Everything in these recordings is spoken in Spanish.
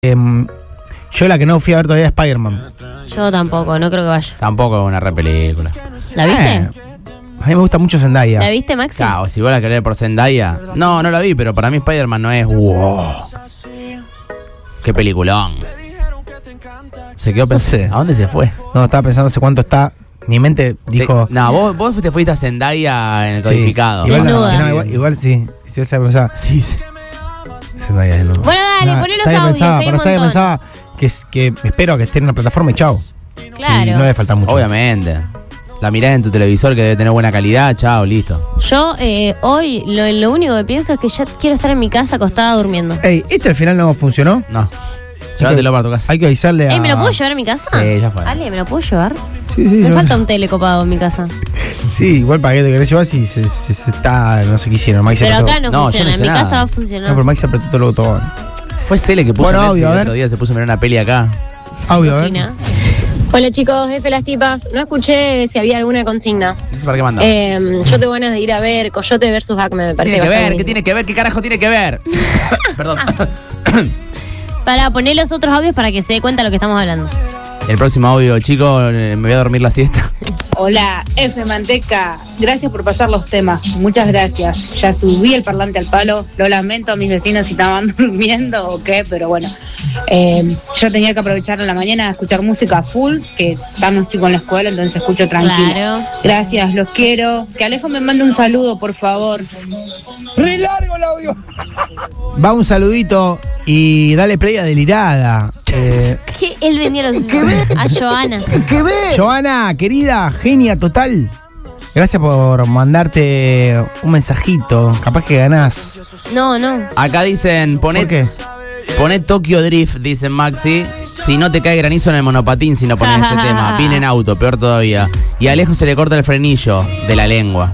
Yo la que no fui a ver todavía es Spider-Man. Yo tampoco, no creo que vaya. Tampoco es una re película. ¿La viste? A mí me gusta mucho Zendaya. ¿La viste, Maxi? Claro, si vos la querés por Zendaya. No la vi, pero para mí Spider-Man no es. ¡Wow! ¡Qué peliculón! Se quedó pensando. No sé. ¿A dónde se fue? No, estaba pensando hace cuánto está. Mi mente dijo. No, vos te fuiste a Zendaya en el codificado. Igual, Desnuda. igual sí. Sí, esa pensaba. Sí. Zendaya de nuevo. Bueno, dale, poné los audios. Pensaba que espero que esté en una plataforma y chao. Claro. Y no debe faltar mucho. Obviamente. La mirás en tu televisor que debe tener buena calidad, chao, listo. Yo hoy lo único que pienso es que ya quiero estar en mi casa acostada durmiendo. Ey, ¿este al final no funcionó? No. Llévatelo para tu casa. Hay que avisarle a. ¿Me lo puedo llevar a mi casa? Sí, ya fue. Ale, ¿me lo puedo llevar? Sí. Me falta un tele copado en mi casa. Sí, igual para qué te querés llevar si se está. No sé qué hicieron. Maxi Pero apretó. acá no No, funciona, yo no en sé mi nada. casa va a No, funcionar. pero Maxi apretó todo el botón. Fue Cele que puso Bueno, Netflix audio, a el ver. otro día, se puso a mirar una peli acá. Audio, a ver. Cocina. Hola chicos, F las tipas. No escuché si había alguna consigna. ¿Para qué manda? Yo tengo ganas de ir a ver Coyote versus Acme, me parece Tiene que ver, bastante ¿qué tiene que ver? ¿Qué carajo tiene que ver? Perdón. Para poner los otros audios para que se dé cuenta de lo que estamos hablando. El próximo audio, chicos, me voy a dormir la siesta. Hola, F Manteca, gracias por pasar los temas, muchas gracias. Ya subí el parlante al palo, lo lamento a mis vecinos si estaban durmiendo o qué, pero bueno. Yo tenía que aprovechar en la mañana a escuchar música full, que estamos chicos en la escuela, entonces escucho tranquilo. Claro. Gracias, los quiero. Que Alejo me mande un saludo, por favor. ¡Re largo el audio! Va un saludito y dale play a Delirada. ¿Qué? Él vendía los a Joana. ¿Qué ve? Joana, querida, genia total. Gracias por mandarte un mensajito. Capaz que ganás. No. Acá dicen, ¿Por poné qué? Tokyo Drift, dicen Maxi. Si no te cae granizo en el monopatín si no pones ese tema. Vine en auto, peor todavía. Y a Alejo se le corta el frenillo de la lengua.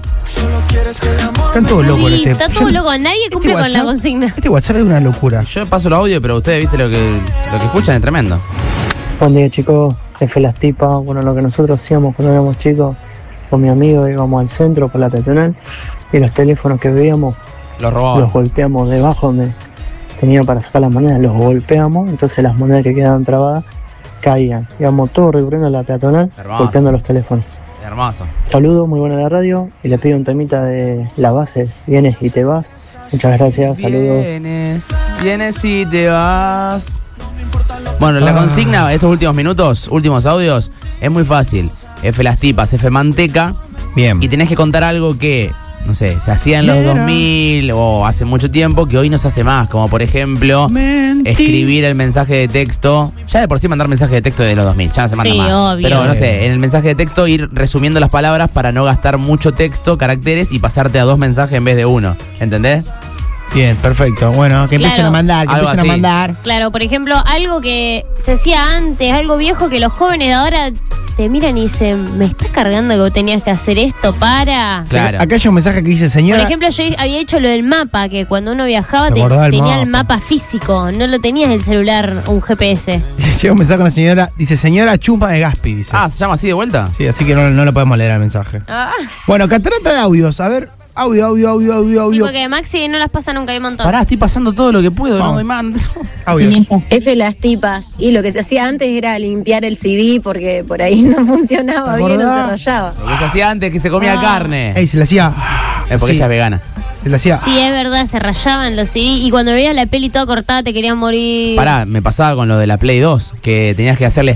Están todos locos Sí, este. está todo loco. Nadie cumple con la consigna. Este WhatsApp es una locura. Yo paso el audio, pero ustedes viste lo que escuchan es tremendo. Buen día chicos, F las tipas. Bueno, lo que nosotros hacíamos cuando éramos chicos con mi amigo íbamos al centro por la peatonal y los teléfonos que veíamos Los robaban. los golpeamos debajo donde tenía para sacar las monedas, los golpeamos, entonces las monedas que quedaban trabadas caían. Íbamos todos recorriendo la peatonal Hermoso. golpeando los teléfonos. Hermoso. Saludos, muy buena la radio y le pido un temita de La Base, vienes y te vas. Muchas gracias, saludos. Vienes y te vas. Bueno, la consigna, estos últimos minutos, últimos audios, es muy fácil. F las tipas, F manteca. Bien. Y tenés que contar algo que, no sé, se hacía en los 2000 o hace mucho tiempo que hoy no se hace más. Como por ejemplo, escribir el mensaje de texto. Ya de por sí mandar mensaje de texto de los 2000, ya no se manda Sí, más. obvio. Pero no sé, en el mensaje de texto ir resumiendo las palabras para no gastar mucho texto, caracteres y pasarte a 2 mensajes en vez de 1. ¿Entendés? Bien, perfecto. Bueno, que empiecen Claro. a mandar, que Algo empiecen así. a mandar. Claro, por ejemplo, algo que se hacía antes, algo viejo que los jóvenes de ahora te miran y dicen, ¿me estás cargando que vos tenías que hacer esto para...? Claro. Acá hay un mensaje que dice, Por señora. ejemplo, yo había hecho lo del mapa, que cuando uno viajaba ¿Te acordás del tenía el mapa? mapa físico, no lo tenías el celular, un GPS. Llega un mensaje con la señora. Dice, señora Chuma de Gaspi. Dice. Ah, ¿se llama así de vuelta? Sí, así que no lo podemos leer el mensaje. Ah, Bueno, catarata de audios. A ver, audio. sí, porque Maxi no las pasa nunca, hay un montón. Pará, estoy pasando todo lo que puedo, Vamos. no doy más. Audios. F las tipas. Y lo que se hacía antes era limpiar el CD porque por ahí no funcionaba ¿Te bien o se acordás? rayaba. Lo que se hacía antes, que se comía carne. Ey, se le hacía. Es porque sí, ella es vegana. Se le hacía. Sí, es verdad, se rayaban los CD y cuando veías la peli toda cortada te querían morir. Pará, me pasaba con lo de la Play 2, que tenías que hacerle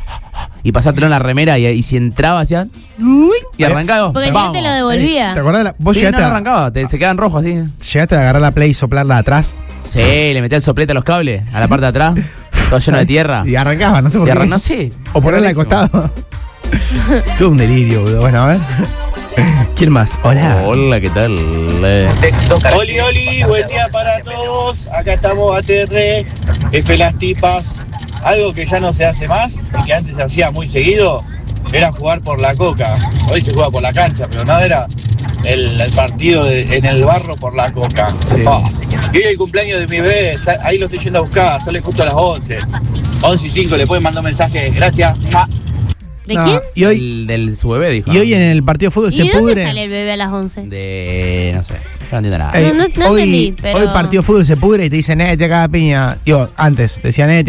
y pasártelo en la remera y si entraba hacía y arrancaba. Porque si no te lo devolvía. ¿Te acordás? Vos Sí, llegaste, no arrancaba, se quedaban rojos así. llegaste a agarrar la Play y soplarla atrás. Sí, le metía el soplete a los cables, a la parte de atrás, todo lleno de tierra. Y arrancaba, no sé por qué. No sé. O ponerla al costado. Todo un delirio, boludo. Bueno, a ver. ¿Quién más? Hola. Hola, ¿qué tal? Oli, buen día para todos. Acá estamos ATR, F las tipas. Algo que ya no se hace más y que antes se hacía muy seguido era jugar por la coca. Hoy se juega por la cancha, pero no era el partido en el barro por la coca. Sí. Y hoy el cumpleaños de mi bebé, ahí lo estoy yendo a buscar, sale justo a las 11. 11:05, le pueden mandar un mensaje. Gracias. ¿De No, quién? Y hoy, Su bebé, dijo. y hoy en el partido de fútbol ¿Y se de dónde pudre. sale el bebé a las 11? De. No sé. Yo no entiendo nada. Ey, No hoy, entendí, pero- hoy partido de fútbol se pudre y te dicen, te caga piña. Digo, antes, te decían,